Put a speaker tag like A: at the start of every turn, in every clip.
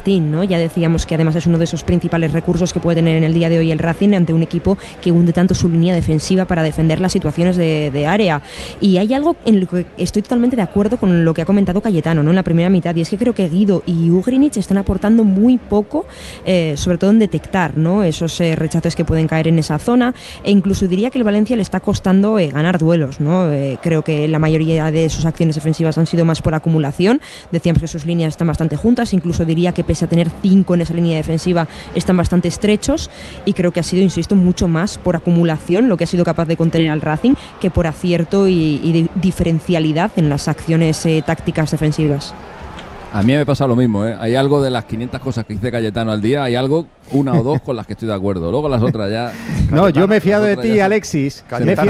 A: Martín, ¿no? Ya decíamos que además es uno de esos principales recursos que puede tener en el día de hoy el Racing ante un equipo que hunde tanto su línea defensiva para defender las situaciones de área. Y hay algo en lo que estoy totalmente de acuerdo con lo que ha comentado Cayetano, ¿no? En la primera mitad, y es que creo que Guido y Ugrinic están aportando muy poco, sobre todo en detectar, ¿no? Esos rechaces que pueden caer en esa zona, e incluso diría que el Valencia le está costando ganar duelos, ¿no? Creo que la mayoría de sus acciones defensivas han sido más por acumulación. Decíamos que sus líneas están bastante juntas, incluso diría que pese a tener 5 en esa línea defensiva están bastante estrechos, y creo que ha sido, insisto, mucho más por acumulación lo que ha sido capaz de contener al Racing que por acierto y diferencialidad en las acciones tácticas defensivas.
B: A mí me pasa lo mismo, ¿eh? Hay algo de las 500 cosas que dice Cayetano al día, hay algo, una o dos con las que estoy de acuerdo. Luego las otras ya...
C: No, yo me he fiado de ti, Alexis.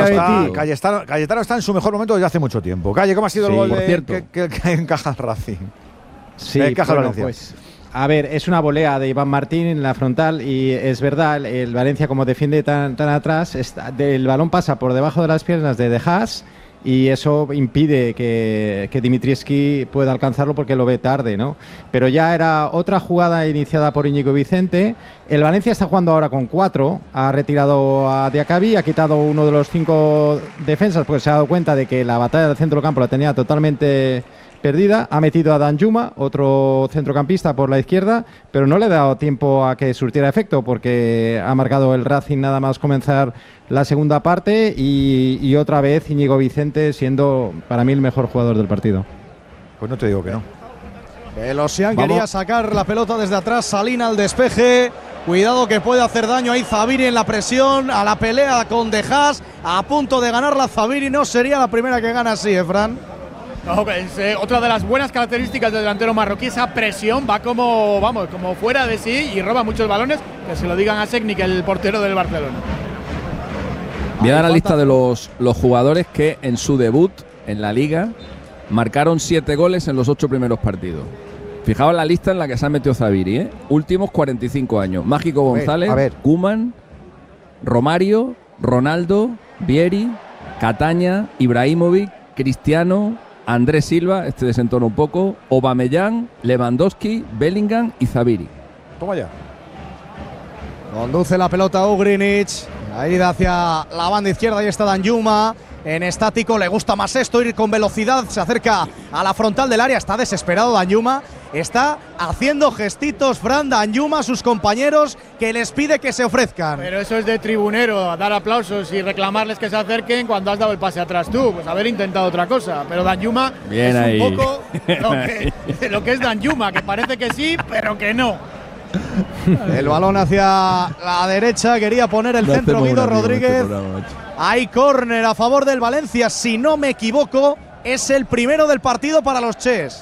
D: Cayetano está en su mejor momento desde hace mucho tiempo. Calle, ¿cómo ha sido el gol que encaja el Racing?
C: Sí, bueno, pues... A ver, es una volea de Iván Martín en la frontal y es verdad, el Valencia como defiende tan atrás, el balón pasa por debajo de las piernas de Haas y eso impide que Dimitrievski pueda alcanzarlo porque lo ve tarde, ¿no? Pero ya era otra jugada iniciada por Íñigo Vicente. El Valencia está jugando ahora con 4, ha retirado a Diacabí, ha quitado uno de los 5 defensas porque se ha dado cuenta de que la batalla del centro del campo la tenía totalmente perdida, ha metido a Danjuma, otro centrocampista por la izquierda, pero no le ha dado tiempo a que surtiera efecto porque ha marcado el Racing nada más comenzar la segunda parte y otra vez Íñigo Vicente siendo para mí el mejor jugador del partido.
D: Pues no te digo que no.
E: Belosian quería sacar la pelota desde atrás, Salina al despeje, cuidado que puede hacer daño ahí Zabiri en la presión, a la pelea con De Haas, a punto de ganar la Zabiri, no sería la primera que gana así, Fran.
F: No, otra de las buenas características del delantero marroquí, esa presión, va como fuera de sí y roba muchos balones, que se lo digan a Šećnik, el portero del Barcelona.
B: Voy a dar la lista de los jugadores que en su debut en la Liga marcaron 7 goles en los 8 primeros partidos. Fijaos la lista en la que se ha metido Zabiri, ¿eh? Últimos 45 años. Mágico González, Koeman, Romario, Ronaldo, Vieri, Cataña, Ibrahimovic, Cristiano, Andrés Silva, este desentona un poco, Aubameyang, Lewandowski, Bellingham y Zabiri.
D: Toma ya.
E: Conduce la pelota Ugrinic, la ida hacia la banda izquierda, ahí está Danjuma, en estático, le gusta más esto, ir con velocidad, se acerca a la frontal del área, está desesperado Danjuma, está haciendo gestitos Fran Danjuma a sus compañeros que les pide que se ofrezcan.
F: Pero eso es de tribunero, dar aplausos y reclamarles que se acerquen cuando has dado el pase atrás tú, pues haber intentado otra cosa. Pero Danjuma
B: bien
F: es
B: ahí.
F: Un poco lo que es Danjuma, que parece que sí, pero que no.
E: El balón hacia la derecha, quería poner el centro Guido Rodríguez. Hay córner a favor del Valencia, si no me equivoco, es el primero del partido para los Ches.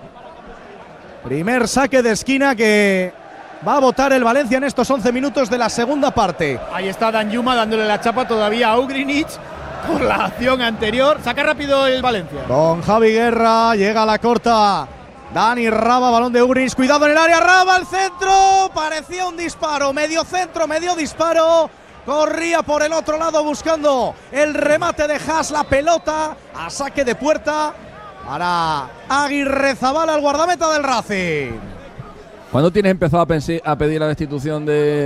E: Primer saque de esquina que va a botar el Valencia en estos 11 minutos de la segunda parte.
F: Ahí está Danjuma dándole la chapa todavía a Ugrinic por la acción anterior. Saca rápido el Valencia.
E: Con Javi Guerra, llega a la corta Dani Raba, balón de Ugrinic, cuidado en el área, Raba al centro, parecía un disparo, medio centro, medio disparo. Corría por el otro lado buscando el remate de Haas, la pelota a saque de puerta para Aguirrezabala, el guardameta del Racing.
B: ¿Cuándo tienes empezado a pedir la destitución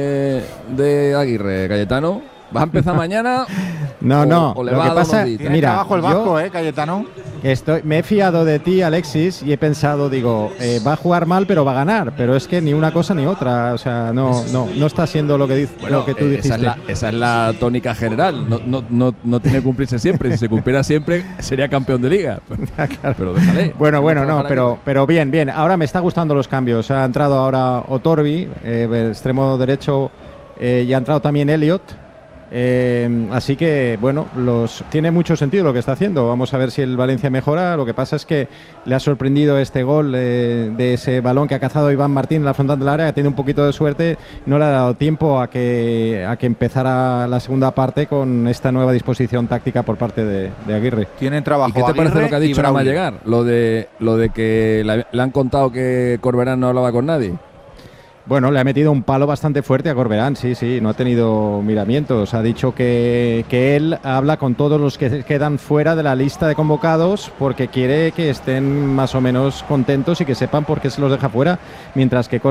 B: de Aguirre, Cayetano? ¿Vas a empezar mañana?
C: No.
B: O le
C: lo que pasa,
D: mira, abajo el Vasco, Cayetano.
C: Me he fiado de ti, Alexis, y he pensado, va a jugar mal, pero va a ganar. Pero es que ni una cosa ni otra. O sea, no está siendo lo que dice, lo que tú dijiste.
B: Esa es la tónica general. No tiene que cumplirse siempre. Si se cumpliera siempre, sería campeón de liga.
C: Claro.
B: Pero déjale.
C: Bueno, pero bien. Ahora me está gustando los cambios. Ha entrado ahora Otorbi, extremo derecho, y ha entrado también Elliot. Así que tiene mucho sentido lo que está haciendo. Vamos a ver si el Valencia mejora. Lo que pasa es que le ha sorprendido este gol de ese balón que ha cazado Iván Martín en la frontal del área, que tiene un poquito de suerte, no le ha dado tiempo a que empezara la segunda parte con esta nueva disposición táctica por parte de Aguirre.
D: Tienen trabajo.
B: ¿Y qué te parece lo que ha dicho nada más llegar? Lo de que le han contado que Corberán no hablaba con nadie.
C: Bueno, le ha metido un palo bastante fuerte a Corberán, sí, no ha tenido miramientos. Ha dicho que él habla con todos los que quedan fuera de la lista de convocados porque quiere que estén más o menos contentos y que sepan por qué se los deja fuera, mientras que